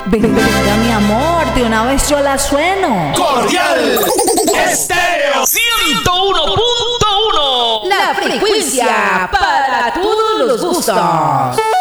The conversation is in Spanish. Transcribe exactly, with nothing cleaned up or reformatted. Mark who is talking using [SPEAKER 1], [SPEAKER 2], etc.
[SPEAKER 1] Venga, mi amor, de una vez yo la sueno.
[SPEAKER 2] Cordial Estéreo ciento uno punto uno.
[SPEAKER 1] La frecuencia para todos los gustos.